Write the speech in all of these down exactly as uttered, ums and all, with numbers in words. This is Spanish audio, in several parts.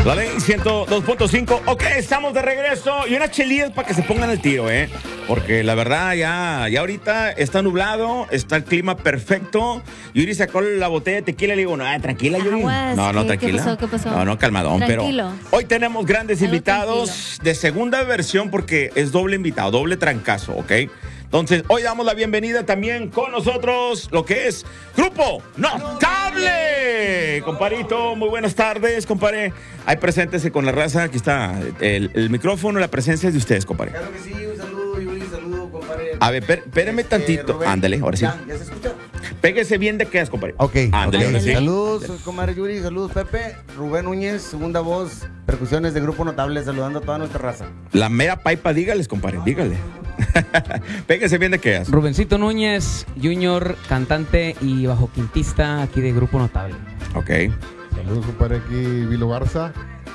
La ley ciento dos punto cinco. Ok, estamos de regreso. Y unas chelillas para que se pongan el tiro, ¿eh? Porque la verdad, ya, ya ahorita está nublado, está el clima perfecto. Yuri sacó la botella de tequila y le digo, no, tranquila, Yuri. Aguas, No, no, ¿qué- tranquila. qué pasó, qué pasó? No, no, calmadón. Tranquilo. Pero hoy tenemos grandes Algo invitados tranquilo. de segunda versión porque es doble invitado, doble trancazo, ¿ok? Entonces, hoy damos la bienvenida también con nosotros lo que es Grupo Notable. Comparito, muy buenas tardes, compadre. Ahí preséntese con la raza. Aquí está el, el micrófono, la presencia es de ustedes, compadre. Claro que sí, un saludo, Yuri, un saludo, compadre. A ver, per- espéreme Este, tantito. Rubén, Ándale, ahora sí. ¿Ya, ¿Ya se escucha? Pégese bien de qué es, compadre. Ok. Ándale, ahora sí. Saludos, comadre Yuri, saludos, Pepe. Rubén Núñez, segunda voz, percusiones de Grupo Notable, saludando a toda nuestra raza. La mera paipa, dígales, compadre, dígale. Pégese bien de qué es. Rubencito Núñez, Junior, cantante y bajoquintista aquí de Grupo Notable. Ok. Saludos, compadre, aquí Vilo Garza,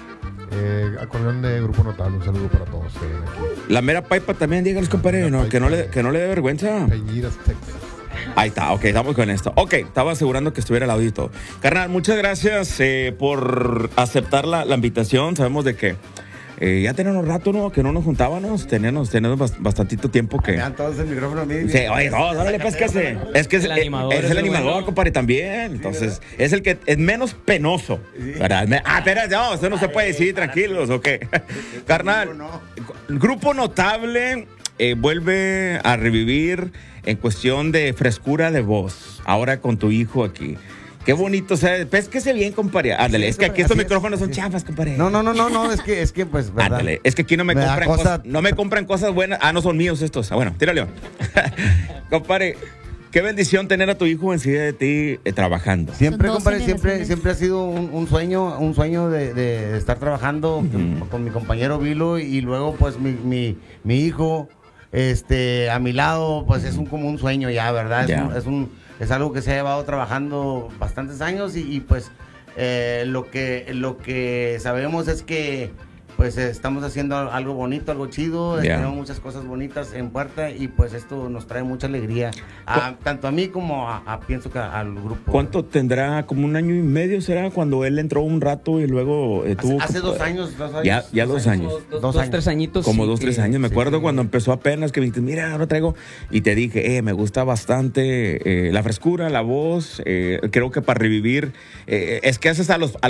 eh, acordeón de Grupo Notable. Un saludo para todos que ven aquí. La mera paipa también, dígales, compadre, no, que, no le, que no le dé vergüenza. Peñiras, Texas. Ahí está, ok, estamos con esto. Ok, estaba asegurando que estuviera al lado y todo. Carnal, muchas gracias eh, por aceptar la, la invitación. Sabemos de que eh, ya tenemos rato, ¿no? Que no nos juntábamos. Teníamos, teníamos bast- bastantito tiempo que... Vean todos el micrófono a mí. Sí, oye, no, órale, pues, ¿qué hace? Es que es El el animador es, es el el animador, bueno. compadre, también. Entonces, es el que es menos penoso. ¿Verdad? Me- Ah, espera, no, usted no se puede decir, tranquilos, ok. Carnal, Grupo Notable eh, vuelve a revivir en cuestión de frescura de voz. Ahora con tu hijo aquí. Qué bonito, o sea, pésquese bien, compadre. Ándale, Sí, es que aquí compadre, estos así es, micrófonos son así es. chafas, compadre. No, no, no, no, no, es que, es que, pues, ¿verdad? Ándale, es que aquí no me, Me da compran cosa- cosas, no me compran cosas buenas. Ah, no son míos estos. Ah, bueno, tírale. Compadre, qué bendición tener a tu hijo encima de ti eh, trabajando. Siempre, Son dos compadre, siempre, generaciones. siempre ha sido un, un sueño, un sueño de, de estar trabajando con, con mi compañero Vilo y luego, pues, mi, mi, mi hijo, este, a mi lado, pues, es un, como un sueño ya, ¿verdad? Es, Ya. un, es, un- es algo que se ha llevado trabajando bastantes años y, y, pues, eh, lo que, lo que sabemos es que, pues, estamos haciendo algo bonito, algo chido, Ya. tenemos muchas cosas bonitas en puerta y, pues, esto nos trae mucha alegría, a- tanto a mí como a, a- pienso que al grupo. ¿Cuánto tendrá? ¿Como un año y medio será cuando él entró un rato y luego eh, Hace, tuvo... hace dos años, dos años. Ya- ya dos años. Dos, dos, Dos dos, años. tres añitos. Como sí, dos, que- tres años. Me sí, acuerdo que- cuando empezó apenas que me dijiste, mira, ahora traigo. Y te dije, eh, me gusta bastante eh, la frescura, la voz. eh, creo que para revivir, eh, es que haces a los, a